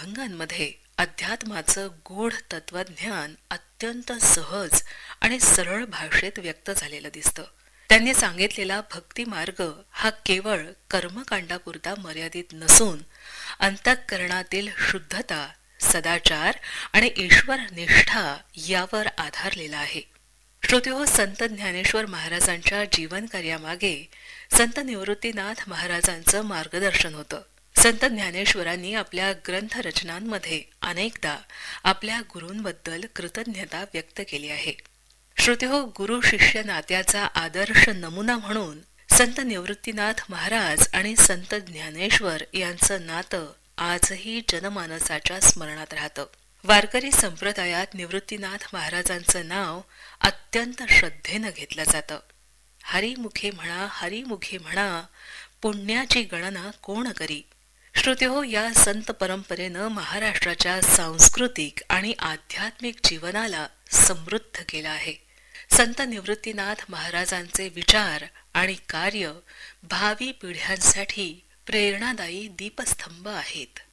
अभंगांमध्ये अध्यात्माचं गूढ तत्वज्ञान अत्यंत सहज आणि सरळ भाषेत व्यक्त झालेलं दिसतं. त्यांनी सांगितलेला भक्ती मार्ग हा केवळ कर्मकांडापुरता मर्यादित नसून अंतःकरणातील शुद्धता, सदाचार आणि ईश्वर निष्ठा यावर आधारलेला आहे. श्रोतेहो, संत ज्ञानेश्वर महाराजांच्या जीवन कार्यामागे संत निवृत्तीनाथ महाराजांचं मार्गदर्शन होतं. संत ज्ञानेश्वरांनी आपल्या ग्रंथ रचनांमध्ये अनेकदा आपल्या गुरूंबद्दल कृतज्ञता व्यक्त केली आहे. श्रोतेहो, गुरु शिष्य नात्याचा आदर्श नमुना म्हणून संत निवृत्तीनाथ महाराज आणि संत ज्ञानेश्वर यांचं नातं आजही जनमानसाच्या स्मरणात राहतं. वारकरी संप्रदायात निवृत्तीनाथ महाराजांचं नाव अत्यंत श्रद्धेनं घेतलं जातं. हरिमुखे म्हणा, हरिमुखे म्हणा, पुण्याची गणना कोण करी. श्रोतेहो, या संत परंपरेनं महाराष्ट्राच्या सांस्कृतिक आणि आध्यात्मिक जीवनाला समृद्ध केलं आहे. संत निवृत्तीनाथ महाराजांचे विचार आणि कार्य भावी पिढ्यांसाठी प्रेरणादायी दीपस्तंभ आहेत.